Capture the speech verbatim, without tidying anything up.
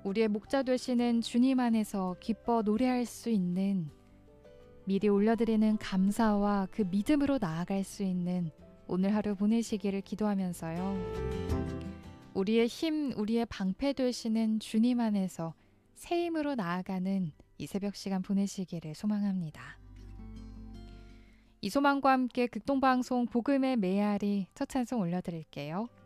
우리의 목자 되시는 주님 안에서 기뻐 노래할 수 있는, 미리 올려드리는 감사와 그 믿음으로 나아갈 수 있는 오늘 하루 보내시기를 기도하면서요. 우리의 힘, 우리의 방패 되시는 주님 안에서 새 힘으로 나아가는 이 새벽 시간 보내시기를 소망합니다. 이 소망과 함께 극동방송 복음의 메아리 첫 찬송 올려드릴게요.